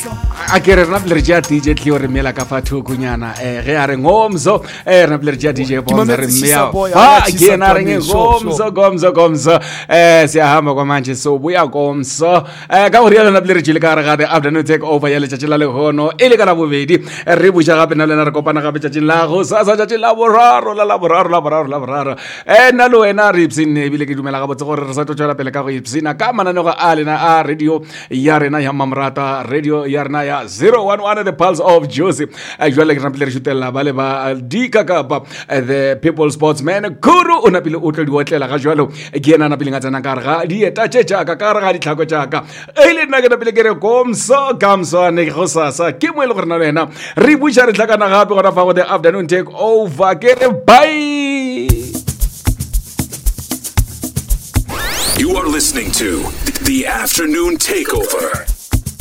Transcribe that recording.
a ke re rena pele re tšea DJ tlio re mmela ka fa thokunyana ge a re ngomso rena pele re tšea DJ Bombs re mmea ke ena re ngomso siyahamba kwamanje sobuya komso ka gore yona pele re tšile ka re ga the afternoon take over ya letšatši la lehono e le ka la bobedi re buša gape na lena re kopana gape tšatšing la go sasa tšatši la boraro nna le wena re ipsine ebile ke dumela gabotse gore re sa tlo tšwela pele ka go ipsina ka mananego a lena a radio ya rena ya Mamrata, radio ya rena ya 011 the pulse of Josie jwale ke rapile re šutelela ba le ba dikakapa the people sportsman Guru o napile o tledi otlela ga jwalo ke ena napile nga tsena ka re ga dieta tšetšaka ka re ga ditlhako tšaka e le nna ke napile ke re kamso ne go sasa ke mo e le gore na le wena re buša re tlhakana gape gona fa go the afternoon take over ke re bye. You are listening to The Afternoon Takeover.